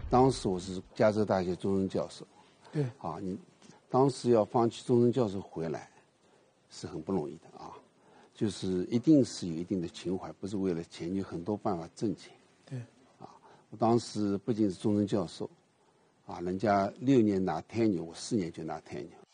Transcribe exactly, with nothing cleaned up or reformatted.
当时我是加州大学终身教授， 对， 啊，你当时要放弃终身教授回来，是很不容易的啊。就是一定是有一定的情怀，不是为了钱，有很多办法挣钱。 对， 啊，我当时不仅是终身教授，啊，人家六年拿 tenure， 我四年就拿 tenure，